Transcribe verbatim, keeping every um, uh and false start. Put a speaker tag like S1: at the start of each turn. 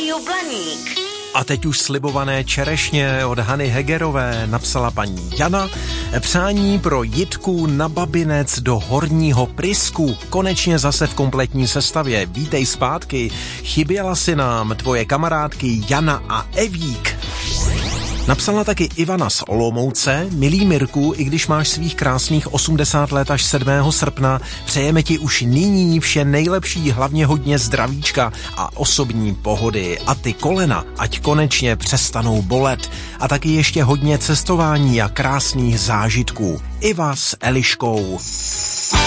S1: Rádio Blaník.
S2: A teď už slibované čerešně od Hany Hegerové napsala paní Jana. Přání pro Jitku na Babinec do Horního Prysku. Konečně zase v kompletní sestavě. Vítej zpátky. Chyběla si nám tvoje kamarádky Jana a Evík. Napsala taky Ivana z Olomouce. Milý Mirku, i když máš svých krásných osmdesát let až sedmého srpna, přejeme ti už nyní vše nejlepší, hlavně hodně zdravíčka a osobní pohody. A ty kolena, ať konečně přestanou bolet. A taky ještě hodně cestování a krásných zážitků. Iva s Eliškou.